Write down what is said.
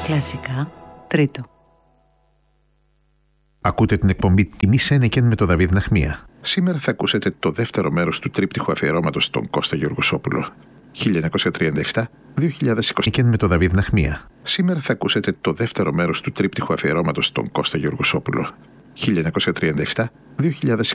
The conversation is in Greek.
Κλασικά, τρίτο. Ακούτε την εκπομπή «Τιμή Σένεκεν» με τον Δαβίδ Ναχμία. Σήμερα θα ακούσετε το δεύτερο μέρος του τρίπτυχου αφιερώματος στον Κώστα Γεωργοσόπουλο. 1937-2020 με τον Δαβίδ Ναχμία. Σήμερα θα ακούσετε το δεύτερο μέρος του τρίπτυχου αφιερώματος στον Κώστα Γεωργοσόπουλο. 1937-2020.